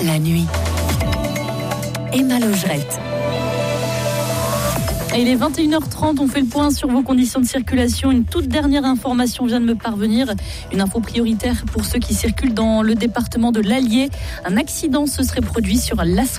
La nuit. Emma Logerette. Et il est 21h30, on fait le point sur vos conditions de circulation. Une toute dernière information vient de me parvenir. Une info prioritaire pour ceux qui circulent dans le département de l'Allier. Un accident se serait produit sur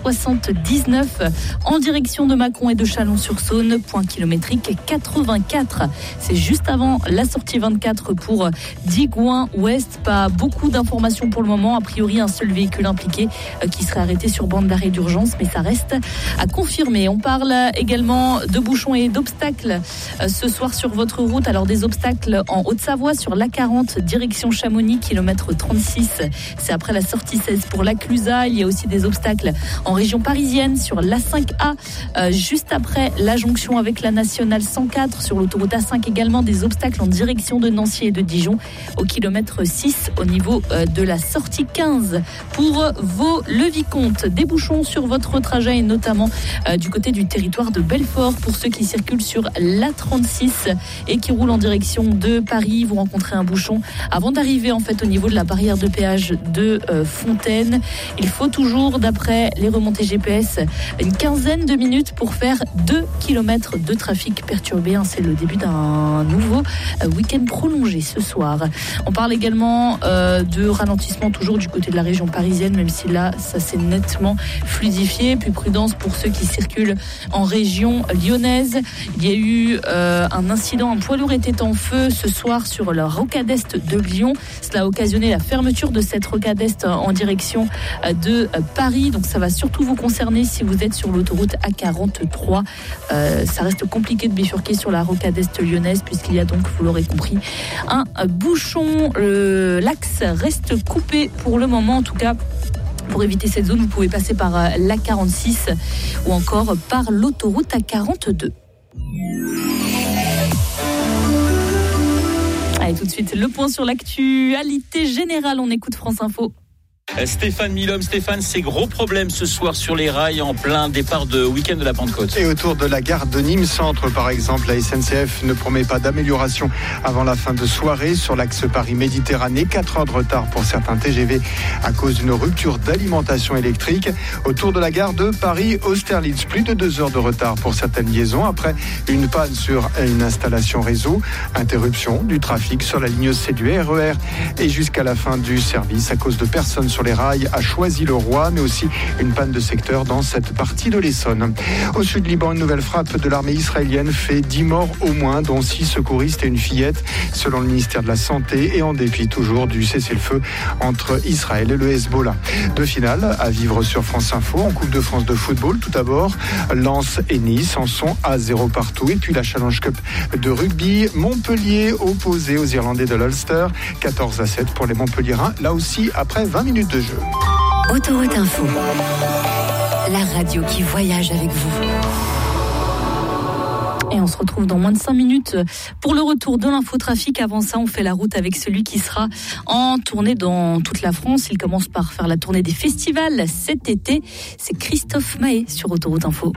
l'A79 en direction de Mâcon et de Chalon-sur-Saône. Point kilométrique 84. C'est juste avant la sortie 24 pour Digoin-Ouest. Pas beaucoup d'informations pour le moment. A priori, un seul véhicule impliqué qui serait arrêté sur bande d'arrêt d'urgence. Mais ça reste à confirmer. On parle également de bouchons et d'obstacles ce soir sur votre route. Alors des obstacles en Haute-Savoie sur l'A40 direction Chamonix, kilomètre 36. C'est après la sortie 16 pour la Clusaz. Il y a aussi des obstacles en région parisienne sur l'A5A, juste après la jonction avec la nationale 104. Sur l'autoroute A5 également des obstacles en direction de Nancy et de Dijon au kilomètre 6 au niveau de la sortie 15 pour Vaux-le-Vicomte. Des bouchons sur votre trajet et notamment du côté du territoire de Belfort. Pour ceux qui circulent sur l'A36 et qui roulent en direction de Paris, vous rencontrez un bouchon avant d'arriver en fait au niveau de la barrière de péage de Fontaine. Il faut toujours, d'après les remontées GPS, une quinzaine de minutes pour faire 2 km de trafic perturbé. C'est le début d'un nouveau week-end prolongé ce soir. On parle également de ralentissement toujours du côté de la région parisienne, même si là, ça s'est nettement fluidifié. Plus prudence pour ceux qui circulent en région lyonnaise. Il y a eu un incident, un poids lourd était en feu ce soir sur la rocade est de Lyon. Cela a occasionné la fermeture de cette rocade est en direction de Paris. Donc ça va surtout vous concerner si vous êtes sur l'autoroute A43. Ça reste compliqué de bifurquer sur la rocade est lyonnaise puisqu'il y a donc, vous l'aurez compris, un bouchon. L'axe reste coupé pour le moment en tout cas. Pour éviter cette zone, vous pouvez passer par l'A46 ou encore par l'autoroute A42. Allez, tout de suite, le point sur l'actualité générale. On écoute France Info. Stéphane Milhomme. Stéphane, c'est gros problème ce soir sur les rails en plein départ de week-end de la Pentecôte. Et autour de la gare de Nîmes Centre, par exemple, la SNCF ne promet pas d'amélioration avant la fin de soirée. Sur l'axe Paris-Méditerranée, 4 heures de retard pour certains TGV à cause d'une rupture d'alimentation électrique. Autour de la gare de Paris-Austerlitz, plus de 2 heures de retard pour certaines liaisons après une panne sur une installation réseau. Interruption du trafic sur la ligne C du RER et jusqu'à la fin du service à cause de personnes sur les rails à Choisy-le-Roi, mais aussi une panne de secteur dans cette partie de l'Essonne. Au sud Liban, une nouvelle frappe de l'armée israélienne fait 10 morts au moins, dont 6 secouristes et une fillette, selon le ministère de la Santé, et en dépit toujours du cessez-le-feu entre Israël et le Hezbollah. Deux finales à vivre sur France Info en Coupe de France de football. Tout d'abord, Lens et Nice en sont à 0 partout. Et puis la Challenge Cup de rugby, Montpellier opposé aux Irlandais de l'Ulster, 14-7 pour les Montpelliérains, là aussi après 20 minutes de jeu. Autoroute Info, la radio qui voyage avec vous. Et on se retrouve dans moins de 5 minutes pour le retour de l'infotrafic. Avant ça, on fait la route avec celui qui sera en tournée dans toute la France. Il commence par faire la tournée des festivals cet été. C'est Christophe Maé sur Autoroute Info.